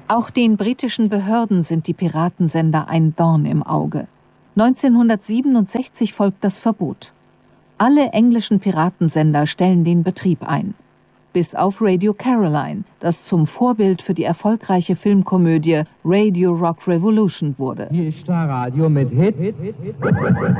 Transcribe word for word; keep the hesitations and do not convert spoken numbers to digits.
Auch den britischen Behörden sind die Piratensender ein Dorn im Auge. neunzehnhundertsiebenundsechzig folgt das Verbot. Alle englischen Piratensender stellen den Betrieb ein. Bis auf Radio Caroline, das zum Vorbild für die erfolgreiche Filmkomödie Radio Rock Revolution wurde. Hier ist Starradio mit Hits.